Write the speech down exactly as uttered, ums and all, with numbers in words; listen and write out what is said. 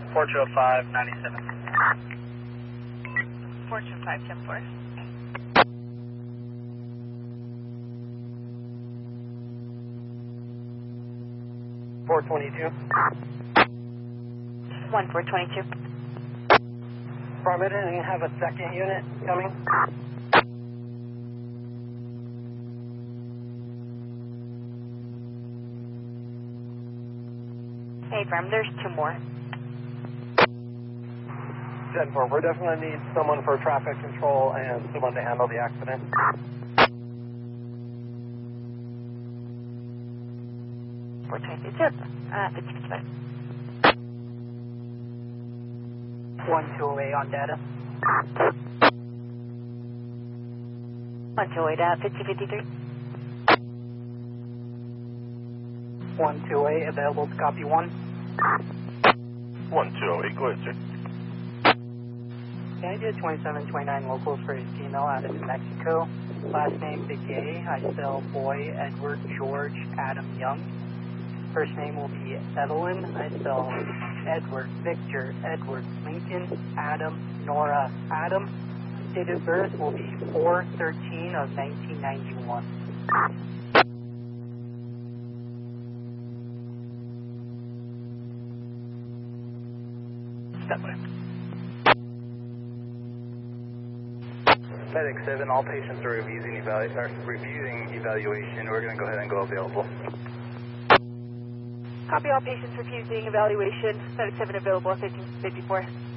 Fortune oh five, ninety-seven. Fortune five ten four. four twenty-two. one four twenty-two. Permitted, and you have a second unit coming. Hey, firm, there's two more. ten four, we're definitely going to need someone for traffic control and someone to handle the accident. four twenty-two, zip. Uh, fifty fifty-five. one two oh eight on data. one two eight, uh, fifty fifty-three. one two eight, available to copy one. one two oh eight, go ahead, sir. Can I do twenty-seven twenty-nine locals for a female out of New Mexico? Last name Big A. I spell boy, Edward, George, Adam, Young. First name will be Evelyn. I spell Edward, Victor, Edward, Lincoln, Adam, Nora, Adam. Date of birth will be four thirteen of nineteen ninety-one. Step by. Medic seven, all patients are reviewing, evalu are reviewing evaluation. We're going to go ahead and go available. Copy all patients refusing evaluation. Medic seven available at fifteen fifty-four.